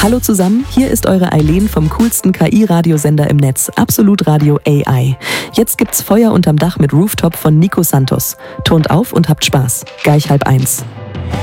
Hallo zusammen, hier ist eure Eileen vom coolsten KI-Radiosender im Netz, Absolut Radio AI. Jetzt gibt's Feuer unterm Dach mit Rooftop von Nico Santos. Turnt auf und habt Spaß. Gleich 12:30.